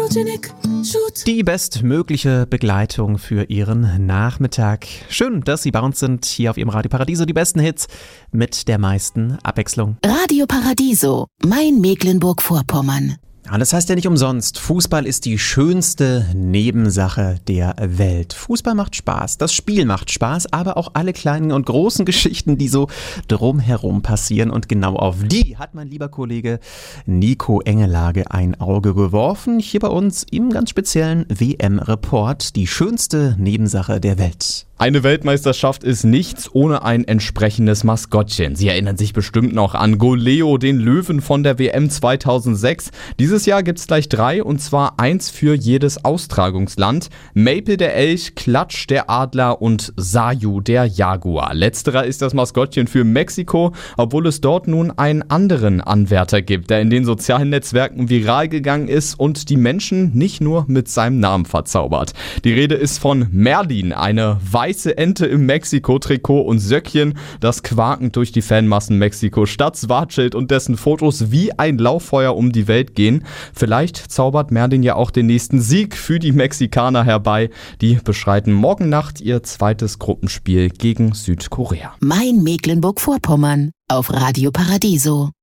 Die bestmögliche Begleitung für Ihren Nachmittag. Schön, dass Sie bei uns sind, hier auf Ihrem Radio Paradiso. Die besten Hits mit der meisten Abwechslung. Radio Paradiso, mein Mecklenburg-Vorpommern. Ja, das heißt ja nicht umsonst, Fußball ist die schönste Nebensache der Welt. Fußball macht Spaß, das Spiel macht Spaß, aber auch alle kleinen und großen Geschichten, die so drumherum passieren. Und genau auf die hat mein lieber Kollege Nico Engelage ein Auge geworfen. Hier bei uns im ganz speziellen WM-Report, die schönste Nebensache der Welt. Eine Weltmeisterschaft ist nichts ohne ein entsprechendes Maskottchen. Sie erinnern sich bestimmt noch an Goleo, den Löwen von der WM 2006. Dieses Jahr gibt's gleich 3, und zwar 1 für jedes Austragungsland. Maple der Elch, Klatsch der Adler und Sayu der Jaguar. Letzterer ist das Maskottchen für Mexiko, obwohl es dort nun einen anderen Anwärter gibt, der in den sozialen Netzwerken viral gegangen ist und die Menschen nicht nur mit seinem Namen verzaubert. Die Rede ist von Merlin, eine weiße Ente im Mexiko-Trikot und Söckchen, das quakend durch die Fanmassen Mexiko-Stadts watschelt und dessen Fotos wie ein Lauffeuer um die Welt gehen. Vielleicht zaubert Merlin ja auch den nächsten Sieg für die Mexikaner herbei. Die beschreiten morgen Nacht ihr zweites Gruppenspiel gegen Südkorea. Mein Mecklenburg-Vorpommern auf Radio Paradiso.